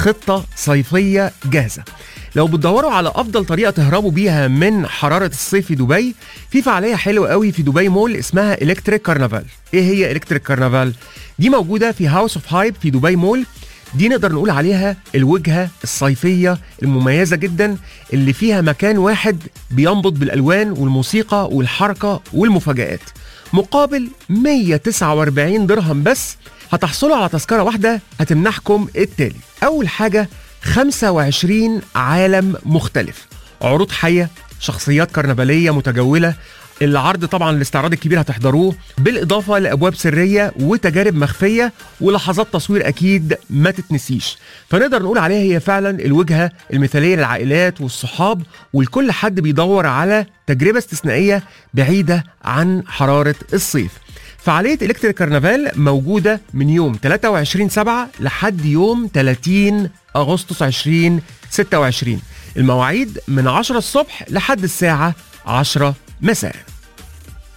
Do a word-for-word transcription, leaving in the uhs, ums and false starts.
خطة صيفية جاهزة. لو بتدوروا على أفضل طريقة تهربوا بيها من حرارة الصيف في دبي، في فعالية حلوة قوي في دبي مول اسمها إلكتريك كارنفال. إيه هي إلكتريك كارنفال؟ دي موجودة في هاوس اوف هايب في دبي مول. دي نقدر نقول عليها الوجهة الصيفية المميزة جدا، اللي فيها مكان واحد بينبض بالألوان والموسيقى والحركة والمفاجآت. مقابل مية وتسعة وأربعين درهم بس هتحصلوا على تذكرة واحدة هتمنحكم التالي. أول حاجة خمسة وعشرين عالم مختلف، عروض حية، شخصيات كرنفالية متجولة، العرض طبعا الاستعراض الكبير هتحضروه، بالإضافة لأبواب سرية وتجارب مخفية ولحظات تصوير أكيد ما تتنسيش. فنقدر نقول عليها هي فعلا الوجهة المثالية للعائلات والصحاب ولكل حد بيدور على تجربة استثنائية بعيدة عن حرارة الصيف. فعالية إلكتريك كارنفال موجودة من يوم ثلاثة وعشرين سبعة لحد يوم ثلاثين أغسطس ألفين وستة وعشرين. المواعيد من عشرة الصبح لحد الساعة عشرة مساء.